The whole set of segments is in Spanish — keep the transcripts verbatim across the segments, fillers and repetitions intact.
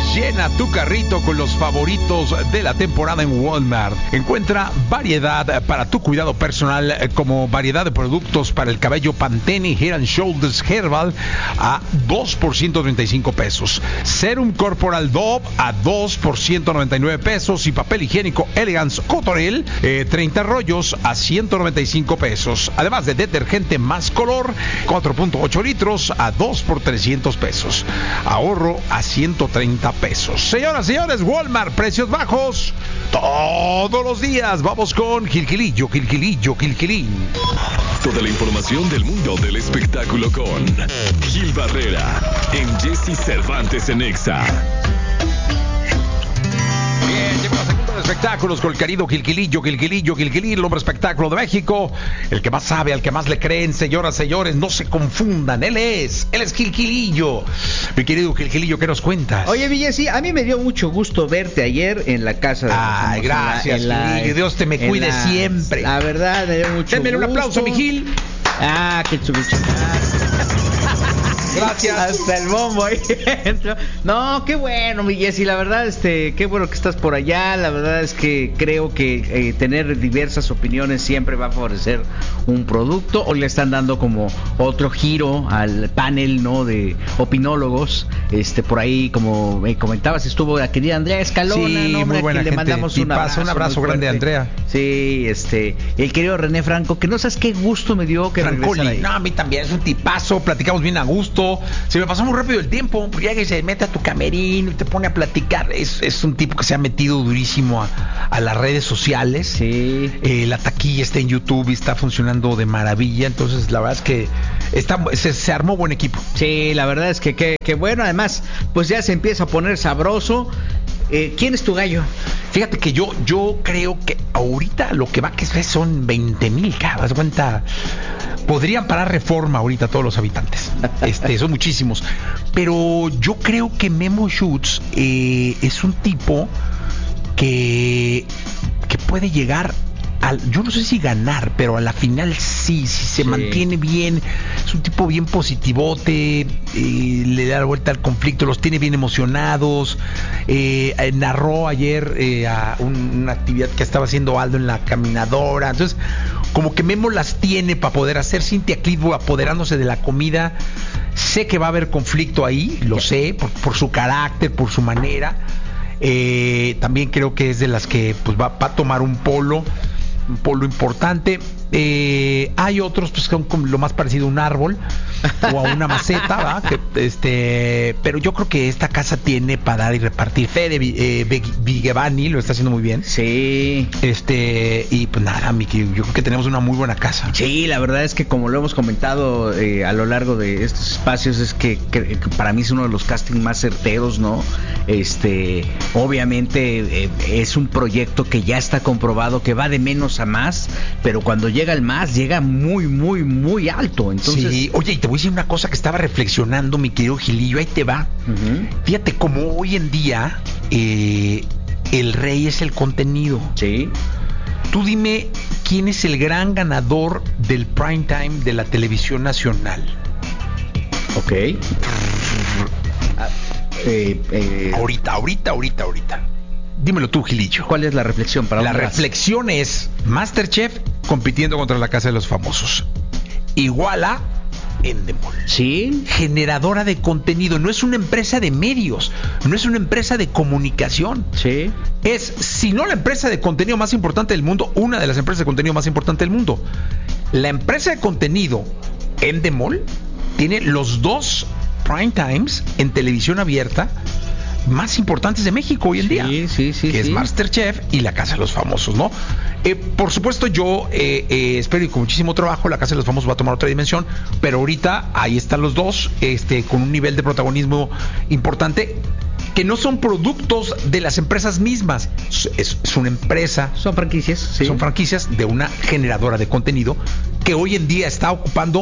Llena tu carrito con los favoritos de la temporada en Walmart. Encuentra variedad para tu cuidado personal, como variedad de productos para el cabello Pantene Head and Shoulders Herbal a dos por ciento treinta y cinco pesos. Serum Corporal Dove a dos por ciento noventa y nueve pesos. Y papel higiénico Elegance Cotonel, eh, treinta rollos a ciento noventa y cinco pesos. Además de detergente Más Color, cuatro punto ocho litros a dos por trescientos pesos. Ahorro a ciento treinta pesos. Señoras, señores, Walmart, precios bajos todos los días. Vamos con Gilgilillo, Gilgilillo, Gilgilín. Toda la información del mundo del espectáculo con Gil Barrera en Jesse Cervantes en Exa. Bien, llegó la segunda de espectáculos con el querido Gilgilillo, Gilgilillo, Gilgilín, el hombre espectáculo de México, el que más sabe, al que más le creen. Señoras, señores, no se confundan, él es, él es Gilgilillo. Mi querido Gilgilillo, ¿qué nos cuentas? Oye, Villesi, a mí me dio mucho gusto verte ayer en la casa de... Ay, gracias, en la, en la, que Dios te me cuide la, siempre. La verdad, me dio mucho Denme gusto. un aplauso, mi Gil. Ah, qué chubicho. Gracias. Hasta el bombo ahí. No, qué bueno, mi Jessy. La verdad, este, qué bueno que estás por allá. La verdad es que creo que eh, tener diversas opiniones siempre va a favorecer un producto. Hoy le están dando como otro giro al panel, ¿no? De opinólogos. Este, por ahí, como me comentabas, estuvo la querida Andrea Escalona, sí, ¿no? muy buena que gente. Le mandamos un abrazo, un abrazo grande a Andrea. Sí, este, el querido René Franco, que no sabes qué gusto me dio que regresara ahí. No, a mí también es un tipazo. Platicamos bien a gusto. Se me pasó muy rápido el tiempo, porque ya que se mete a tu camerino y te pone a platicar. Es, es un tipo que se ha metido durísimo a, a las redes sociales. Sí. Eh, la taquilla está en YouTube y está funcionando de maravilla. Entonces, la verdad es que está, se, se armó buen equipo. Sí, la verdad es que, que, que bueno. Además, pues ya se empieza a poner sabroso. Eh, ¿Quién es tu gallo? Fíjate que yo yo creo que ahorita lo que va que es son veinte mil cabas, cuenta. Podrían parar Reforma ahorita todos los habitantes. Este, son muchísimos. Pero yo creo que Memo Schutz eh, es un tipo que, que puede llegar al, yo no sé si ganar, pero a la final sí, si se sí. mantiene bien. Es un tipo bien positivote, eh, le da la vuelta al conflicto, los tiene bien emocionados. Eh, eh, narró ayer eh, a un, una actividad que estaba haciendo Aldo en la caminadora. Entonces, como que Memo las tiene para poder hacer. Cintia Clitbo apoderándose de la comida. Sé que va a haber conflicto ahí, lo sé, por, por su carácter, por su manera. Eh, también creo que es de las que pues va, va a tomar un polo, un polo importante. Eh, hay otros pues, que son como lo más parecido a un árbol o a una maceta, ¿va? Que, este, pero yo creo que esta casa tiene para dar y repartir. Fede eh, Vigevani lo está haciendo muy bien. Sí. Este, y pues nada, Miki, yo creo que tenemos una muy buena casa. Sí, la verdad es que como lo hemos comentado eh, a lo largo de estos espacios, es que, que, que para mí es uno de los castings más certeros, ¿no? Este, obviamente eh, es un proyecto que ya está comprobado que va de menos a más, pero cuando llega el más, llega muy, muy, muy alto. Entonces, sí, oye, y te voy a decir una cosa que estaba reflexionando, mi querido Gilillo, ahí te va. Uh-huh. Fíjate, como hoy en día eh, el rey es el contenido. Sí. Tú dime quién es el gran ganador del prime time de la televisión nacional. Ok. ah, eh, eh. Ahorita, ahorita, ahorita, ahorita. Dímelo tú, Gilillo. ¿Cuál es la reflexión para La reflexión es MasterChef compitiendo contra la Casa de los Famosos. Igual a Endemol. Sí. Generadora de contenido. No es una empresa de medios, no es una empresa de comunicación. Sí. Es, si no la empresa de contenido más importante del mundo, una de las empresas de contenido más importante del mundo. La empresa de contenido Endemol tiene los dos prime times en televisión abierta más importantes de México hoy en sí, día, sí, sí, que sí. es MasterChef y La Casa de los Famosos, ¿no? Eh, por supuesto, yo eh, eh, espero y con muchísimo trabajo La Casa de los Famosos va a tomar otra dimensión, pero ahorita ahí están los dos, este, con un nivel de protagonismo importante, que no son productos de las empresas mismas, es, es una empresa, son franquicias, sí. son franquicias de una generadora de contenido que hoy en día está ocupando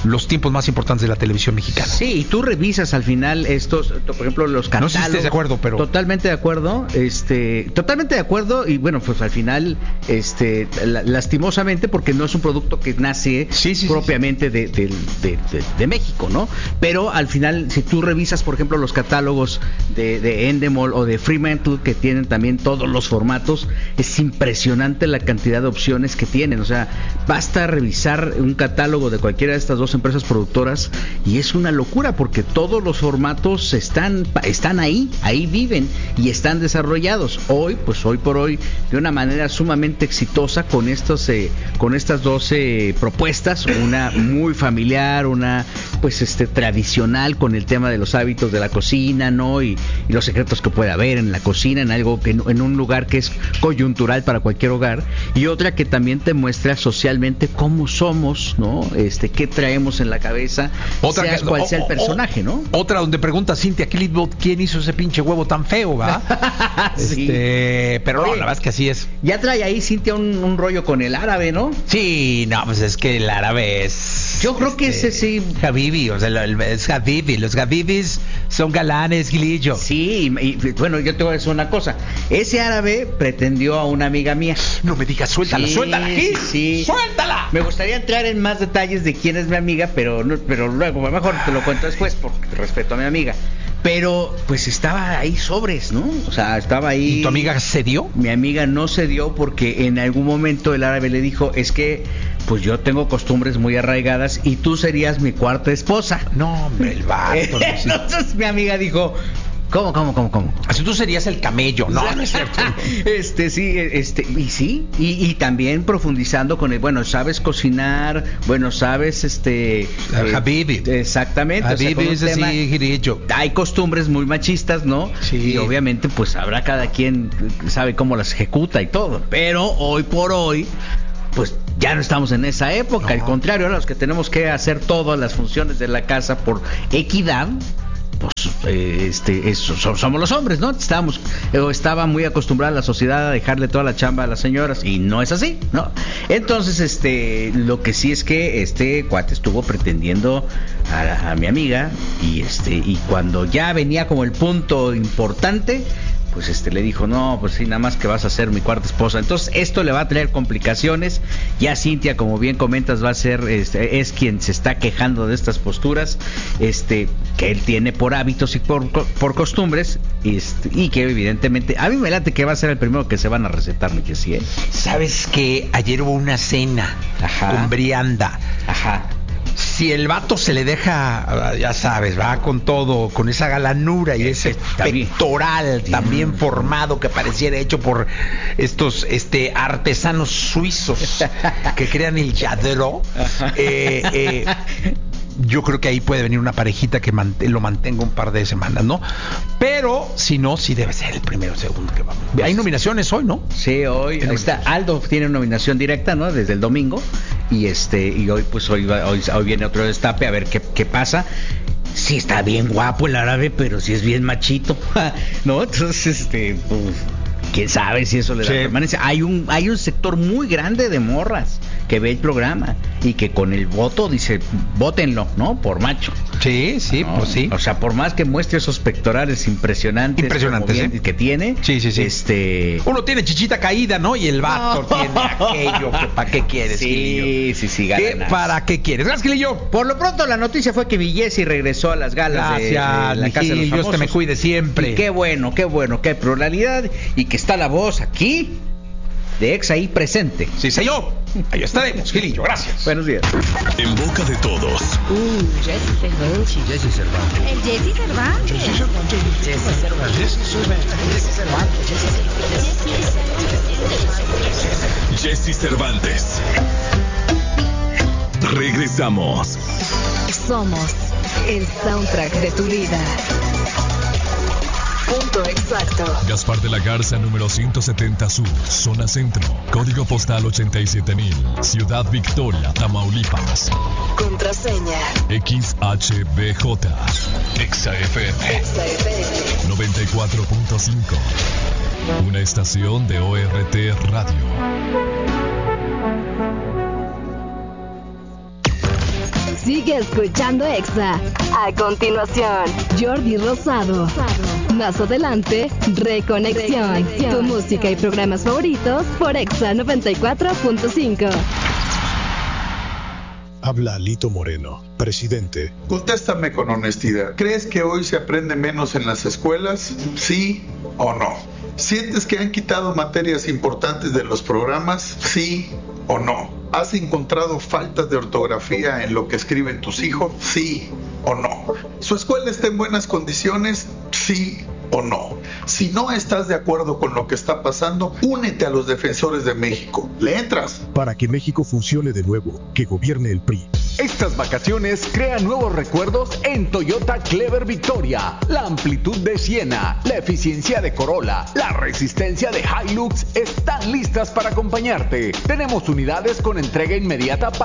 los tiempos más importantes de la televisión mexicana. Sí, y tú revisas al final estos, por ejemplo, los catálogos. No sé si estés de acuerdo, pero... Totalmente de acuerdo, este, totalmente de acuerdo, y bueno, pues al final, este, lastimosamente, porque no es un producto que nace sí, sí, propiamente sí. De, de, de, de, de México, ¿no? Pero al final, si tú revisas, por ejemplo, los catálogos de, de Endemol o de Fremantle, que tienen también todos los formatos, es impresionante la cantidad de opciones que tienen. O sea, basta revisar un catálogo de cualquiera de estas dos empresas productoras y es una locura, porque todos los formatos están, están ahí, ahí viven y están desarrollados. Hoy, pues hoy por hoy, de una manera sumamente exitosa con estos, eh, con estas doce propuestas, una muy familiar, una pues este tradicional con el tema de los hábitos de la cocina, ¿no? Y, y los secretos que puede haber en la cocina, en algo que en, en un lugar que es coyuntural para cualquier hogar, y otra que también te muestra socialmente cómo somos, ¿no? Este, qué traemos en la cabeza, otra seas que, cual o, sea el personaje, ¿no? Otra donde pregunta Cintia Clitbot quién hizo ese pinche huevo tan feo, ¿va? Sí. Este, pero Oye, no, la verdad es que así es. Ya trae ahí Cintia un, un rollo con el árabe, ¿no? Sí, no, pues es que el árabe es... Yo creo este, que ese sí... Habibi, o sea, es Habibi, los Habibis son galanes, Gilillo. Sí, y, y bueno, yo te voy a decir una cosa. Ese árabe pretendió a una amiga mía. No me digas, suéltala, sí, suéltala, Gil. Sí. ¡Suéltala! Me gustaría entrar en más detalles de quién es mi amiga, pero no, pero luego, mejor te lo cuento después, por respeto a mi amiga. Pero, pues estaba ahí sobres, ¿no? O sea, estaba ahí... ¿Y tu amiga cedió? Mi amiga no cedió porque en algún momento el árabe le dijo, es que, pues yo tengo costumbres muy arraigadas y tú serías mi cuarta esposa. No, hombre, el vato. Entonces mi amiga dijo... ¿Cómo, cómo, cómo, cómo? Así tú serías el camello, no, no es cierto. Este, sí, este, y sí, y, y también profundizando con el, bueno, sabes cocinar, bueno, sabes, este... Eh, Habibi. Exactamente. Habibi, o sea, es así, Giricho. Hay costumbres muy machistas, ¿no? Sí. Y obviamente, pues, habrá cada quien sabe cómo las ejecuta y todo, pero hoy por hoy... pues ya no estamos en esa época, no. Al contrario, ahora los que tenemos que hacer todas las funciones de la casa por equidad, pues eh, este eso, somos los hombres, ¿no? Estábamos, eh, estaba muy acostumbrada la sociedad a dejarle toda la chamba a las señoras y no es así, ¿no? Entonces, este, lo que sí es que este cuate estuvo pretendiendo a, a mi amiga y este y cuando ya venía como el punto importante, pues este le dijo, no, pues sí, nada más que vas a ser mi cuarta esposa. Entonces esto le va a traer complicaciones. Ya Cintia, como bien comentas, va a ser, este, es quien se está quejando de estas posturas, este, que él tiene por hábitos y por, por costumbres, este, y que evidentemente, a mí me late que va a ser el primero que se van a recetar, mi que sí, ¿eh? Sabes que ayer hubo una cena Ajá. con Brianda. Ajá. Si el vato se le deja, ya sabes, va con todo, con esa galanura y ese también, pectoral también mm. formado que pareciera hecho por estos este artesanos suizos que crean el yadro, eh, eh, yo creo que ahí puede venir una parejita que mant- lo mantenga un par de semanas, ¿no? Pero si no, sí debe ser el primero o segundo que vamos. Hay nominaciones hoy, ¿no? Sí, hoy está Aldo tiene una nominación directa, ¿no? Desde el domingo y este y hoy pues hoy hoy, hoy viene otro destape a ver qué qué pasa. Sí está bien guapo el árabe, pero sí es bien machito, ¿no? Entonces este pues, quién sabe si eso le da sí. permanencia. Hay un hay un sector muy grande de morras que ve el programa y que con el voto dice, vótenlo, ¿no? Por macho. Sí, sí, ¿no? Pues sí. O sea, por más que muestre esos pectorales impresionantes, impresionantes ¿eh? que tiene, sí, sí, sí. Este... uno tiene chichita caída, ¿no? Y el vato no. tiene aquello. Que ¿para qué quieres, Sí, Gilillo? sí, sí, ¿Qué, ¿Para qué quieres? Gracias, Gilillo. Por lo pronto, la noticia fue que Villesi regresó a las galas Gracias, de, de la Casa Gil, de los Famosos. Dios te me cuide siempre. Y qué bueno, qué bueno, qué pluralidad y que está la voz aquí de ex ahí presente. Sí, señor. Ahí estaremos, Gilillo, gracias. Buenos días. En boca de todos. Uh, Jesse Cervantes. Jesse Cervantes. El Jesse Cervantes. Jesse Cervantes. Jesse Cervantes. Jesse Cervantes. Jesse Cervantes. Regresamos. Somos el soundtrack de tu vida. Punto exacto. Gaspar de la Garza, número ciento setenta Sur, zona centro, código postal ochenta y siete mil, Ciudad Victoria, Tamaulipas. Contraseña X H B J, Exa F M, Exa F M noventa y cuatro punto cinco, una estación de O R T Radio. Sigue escuchando Exa. A continuación, Jordi Rosado. Más adelante, Reconexión. Tu música y programas favoritos por Exa noventa y cuatro punto cinco. Habla Lito Moreno, presidente. Contéstame con honestidad. ¿Crees que hoy se aprende menos en las escuelas? ¿Sí o no? ¿Sientes que han quitado materias importantes de los programas? ¿Sí o no? ¿Has encontrado faltas de ortografía en lo que escriben tus hijos? ¿Sí o no? ¿Su escuela está en buenas condiciones? ¿Sí o no? Si no estás de acuerdo con lo que está pasando, únete a los defensores de México. ¿Le entras? Para que México funcione de nuevo, que gobierne el P R I. Estas vacaciones crean nuevos recuerdos en Toyota Clever Victoria. La amplitud de Siena, la eficiencia de Corolla, la resistencia de Hilux están listas para acompañarte. Tenemos unidades con entrega inmediata para